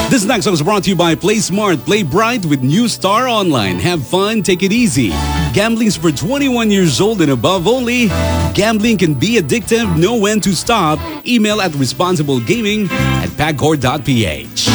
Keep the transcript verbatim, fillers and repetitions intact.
This next song is brought to you by Play Smart, Play Bright with New Star Online. Have fun, take it easy. Gambling's for twenty-one years old and above only. Gambling can be addictive, know when to stop. Email at responsiblegaming at pagcor dot p h.